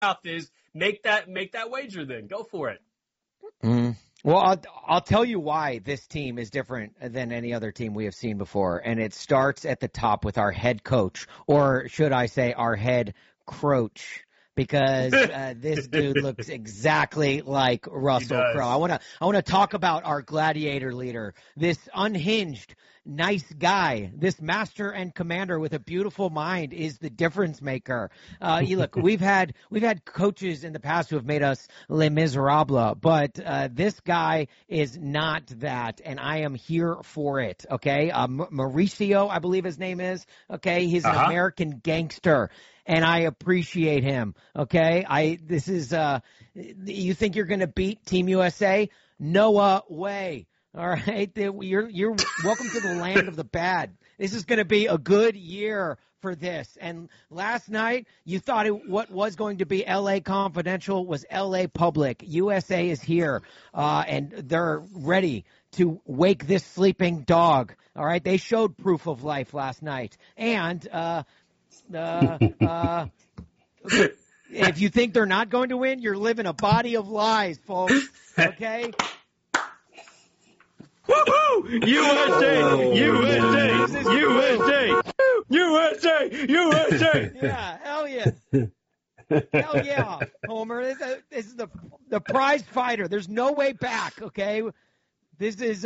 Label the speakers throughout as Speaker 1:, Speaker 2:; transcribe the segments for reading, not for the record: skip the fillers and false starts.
Speaker 1: mouth is, make that wager. Then go for it.
Speaker 2: Well, I'll tell you why this team is different than any other team we have seen before, and it starts at the top with our head coach, or should I say our head croach, because this dude looks exactly like Russell Crowe. I want to talk about our gladiator leader, this unhinged, nice guy, this master and commander with a beautiful mind is the difference maker. Look, we've had coaches in the past who have made us Les Miserables, but this guy is not that, and I am here for it. Okay, Mauricio, I believe his name is. Okay, he's an American gangster. And I appreciate him. Okay, you think you're going to beat Team USA? No way. All right, you're welcome to the land of the bad. This is going to be a good year for this. And last night, you thought what was going to be L.A. Confidential was L.A. Public. USA is here, and they're ready to wake this sleeping dog. All right, they showed proof of life last night, and if you think they're not going to win, you're living a body of lies, folks. Okay.
Speaker 1: Woohoo! USA! USA! USA! USA! USA!
Speaker 2: Yeah, hell yeah. Hell yeah, Homer. This is the prize fighter. There's no way back, okay? This is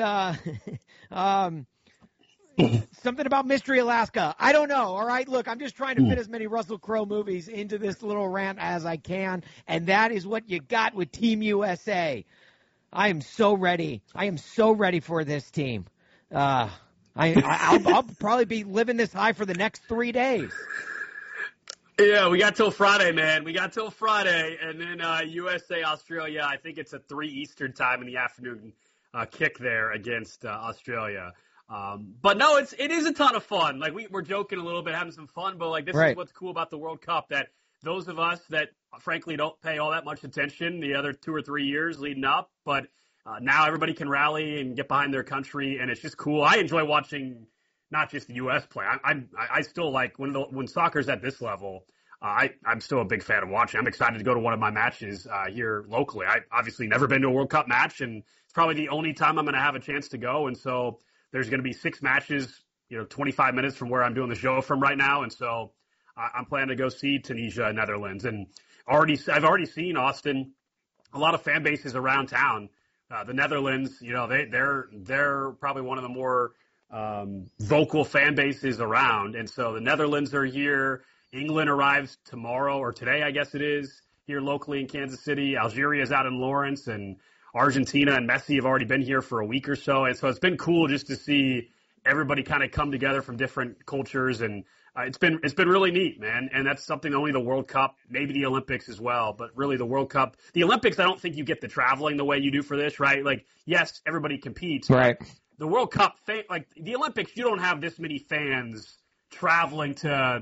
Speaker 2: something about Mystery Alaska. I don't know. All right, look, I'm just trying to fit as many Russell Crowe movies into this little rant as I can, and that is what you got with Team USA. I am so ready. I am so ready for this team. I'll probably be living this high for the next 3 days.
Speaker 1: Yeah, we got till Friday, man. We got till Friday, and then USA, Australia. I think it's a 3 Eastern time in the afternoon kick there against Australia. But no, it is a ton of fun. Like we're joking a little bit, having some fun, but like this is what's cool about the World Cup, that those of us that frankly don't pay all that much attention the other 2 or 3 years leading up, but now everybody can rally and get behind their country, and it's just cool. I enjoy watching not just the U.S. play. I still like when soccer's at this level. I'm still a big fan of watching. I'm excited to go to one of my matches here locally. I obviously never been to a World Cup match, and it's probably the only time I'm going to have a chance to go. And so there's going to be 6 matches, 25 minutes from where I'm doing the show from right now. And so I'm planning to go see Tunisia, Netherlands, and I've already seen, Austin, a lot of fan bases around town. The Netherlands, they're probably one of the more vocal fan bases around. And so the Netherlands are here. England arrives tomorrow or today, I guess it is, here locally in Kansas City. Algeria is out in Lawrence, and Argentina and Messi have already been here for a week or so. And so it's been cool just to see everybody kind of come together from different cultures. And it's been really neat, man. And that's something only the World Cup, maybe the Olympics as well, but really the World Cup. The Olympics, I don't think you get the traveling the way you do for this, right? Like, yes, everybody competes.
Speaker 2: Right.
Speaker 1: The World Cup, like the Olympics, you don't have this many fans traveling to,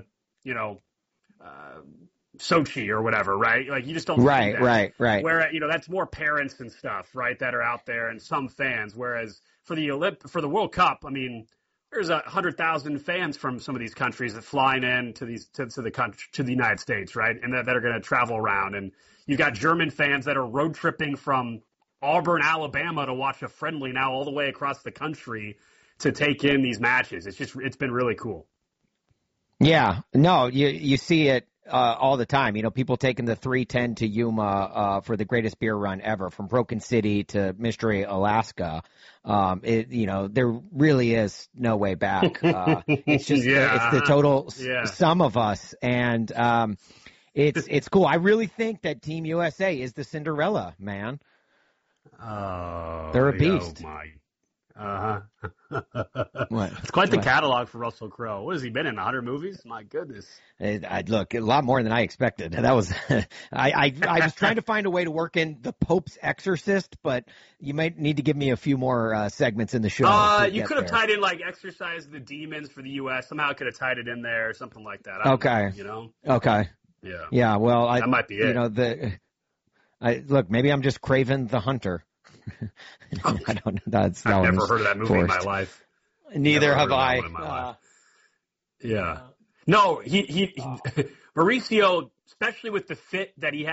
Speaker 1: Sochi or whatever, right? Like you just don't.
Speaker 2: Right.
Speaker 1: Where that's more parents and stuff, right, that are out there and some fans. Whereas for the World Cup, I mean, there's 100,000 fans from some of these countries that flying in to the United States, right, and that are going to travel around. And you've got German fans that are road tripping from Auburn, Alabama, to watch a friendly now all the way across the country to take in these matches. It's been really cool.
Speaker 2: Yeah, no, you see it all the time. People taking the 310 to Yuma for the greatest beer run ever, from Broken City to Mystery Alaska. There really is no way back. It's just it's the total sum of us, and it's cool. I really think that Team USA is the Cinderella, man.
Speaker 1: Oh,
Speaker 2: they're a beast.
Speaker 1: Oh my.
Speaker 2: What?
Speaker 1: It's quite the catalog for Russell Crowe. What has he been in? 100 movies? My goodness.
Speaker 2: Look, a lot more than I expected. That was I was trying to find a way to work in the Pope's Exorcist, but you might need to give me a few more segments in the show.
Speaker 1: You could have tied in like Exorcise the Demons for the U.S. Somehow I could have tied it in there or something like that.
Speaker 2: Okay. Okay.
Speaker 1: Yeah.
Speaker 2: Yeah. Well,
Speaker 1: that might be it.
Speaker 2: Look, maybe I'm just Craven the Hunter. I don't know. I've
Speaker 1: never heard of that movie in my life.
Speaker 2: Neither have I.
Speaker 1: Yeah. No, he Mauricio, especially with the fit that he